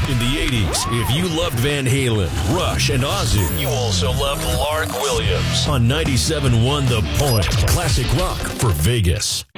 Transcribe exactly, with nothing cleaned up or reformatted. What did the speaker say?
In the eighties, if you loved Van Halen, Rush, and Ozzy, you also loved Lark Williams on ninety-seven point one The Point. Classic rock for Vegas.